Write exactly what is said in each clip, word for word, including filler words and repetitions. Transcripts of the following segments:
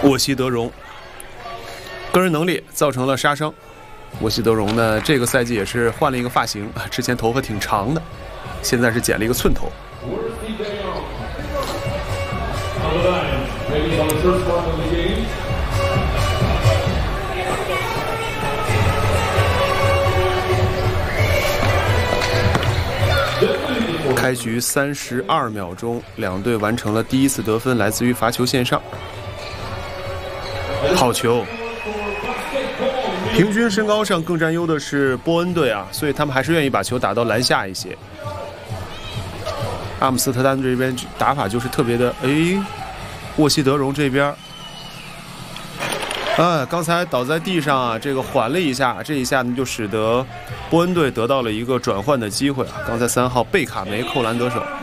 沃西德容，个人能力造成了杀伤。沃西德容呢，这个赛季也是换了一个发型，之前头发挺长的，现在是剪了一个寸头。开局三十二秒钟，两队完成了第一次得分，来自于罚球线上。好球！平均身高上更占优的是波恩队啊，所以他们还是愿意把球打到篮下一些。阿姆斯特丹这边打法就是特别的，哎，沃西德容这边，啊，刚才倒在地上啊，这个缓了一下，这一下呢就使得波恩队得到了一个转换的机会啊。刚才三号贝卡梅扣篮得手。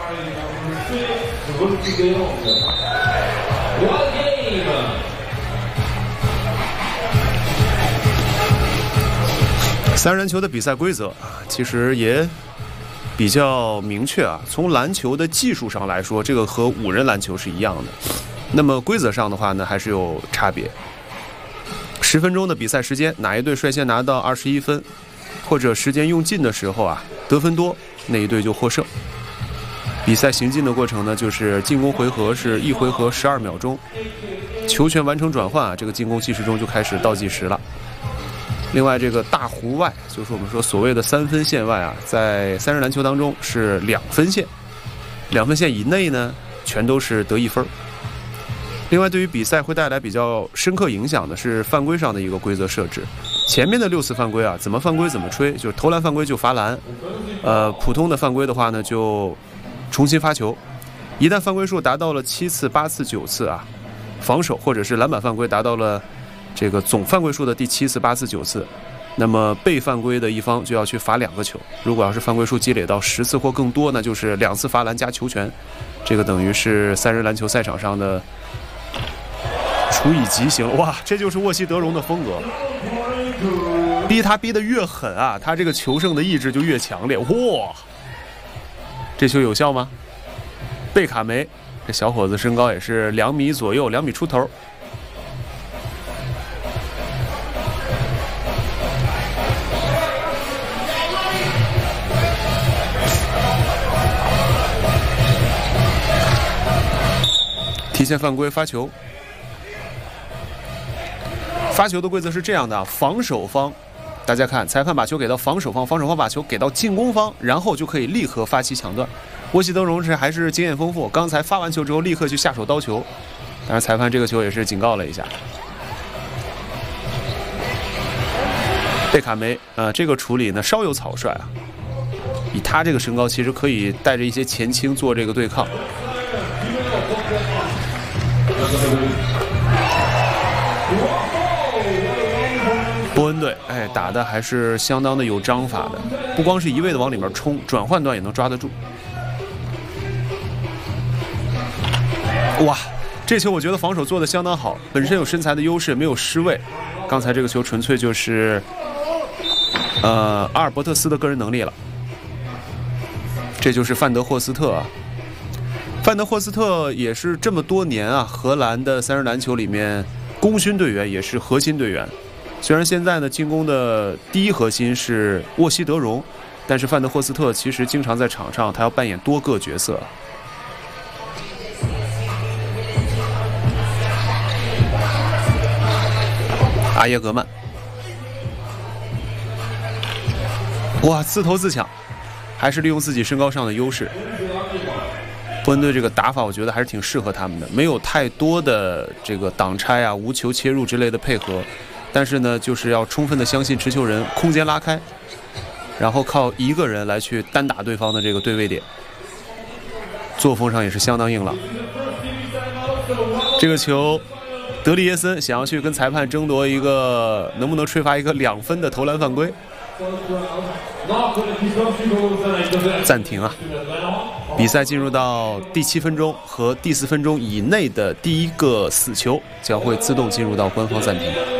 三人篮球的比赛规则其实也比较明确啊。从篮球的技术上来说，这个和五人篮球是一样的。那么规则上的话呢，还是有差别。十分钟的比赛时间，哪一队率先拿到二十一分，或者时间用尽的时候啊，得分多，那一队就获胜。比赛行进的过程呢，就是进攻回合是一回合十二秒钟，球权完成转换啊，这个进攻计时钟就开始倒计时了。另外，这个大弧外，就是我们说所谓的三分线外啊，在三人篮球当中是两分线，两分线以内呢，全都是得一分。另外，对于比赛会带来比较深刻影响的是犯规上的一个规则设置。前面的六次犯规啊，怎么犯规怎么吹，就是投篮犯规就罚篮，呃，普通的犯规的话呢，就重新发球。一旦犯规数达到了七次、八次、九次啊，防守或者是篮板犯规达到了这个总犯规数的第七次、八次、九次，那么被犯规的一方就要去罚两个球。如果要是犯规数积累到十次或更多，那就是两次罚篮加球权，这个等于是三人篮球赛场上的除以极刑。哇，这就是沃西德容的风格，逼他逼得越狠啊，他这个求胜的意志就越强烈。哇，这球有效吗？贝卡梅这小伙子身高也是两米左右，两米出头。提前犯规发球，发球的规则是这样的：防守方，大家看，裁判把球给到防守方，防守方把球给到进攻方，然后就可以立刻发起抢断。沃西德容是还是经验丰富，刚才发完球之后立刻去下手刀球，当然裁判这个球也是警告了一下。贝卡梅，呃，这个处理呢稍有草率啊，以他这个身高，其实可以带着一些前倾做这个对抗。波恩队，哎，打的还是相当的有章法的，不光是一味的往里面冲，转换段也能抓得住。哇，这球我觉得防守做的相当好，本身有身材的优势，没有失位。刚才这个球纯粹就是呃阿尔伯特斯的个人能力了。这就是范德霍斯特啊。范德霍斯特也是这么多年啊，荷兰的三人篮球里面功勋队员，也是核心队员。虽然现在呢进攻的第一核心是沃西德容，但是范德霍斯特其实经常在场上他要扮演多个角色。阿耶格曼，哇，自投自抢，还是利用自己身高上的优势。波恩队这个打法，我觉得还是挺适合他们的，没有太多的这个挡拆啊、无球切入之类的配合，但是呢，就是要充分的相信持球人，空间拉开，然后靠一个人来去单打对方的这个对位点，作风上也是相当硬朗。这个球，德里耶森想要去跟裁判争夺一个能不能吹罚一个两分的投篮犯规，暂停啊！比赛进入到第七分钟和第四分钟以内的第一个死球将会自动进入到官方暂停。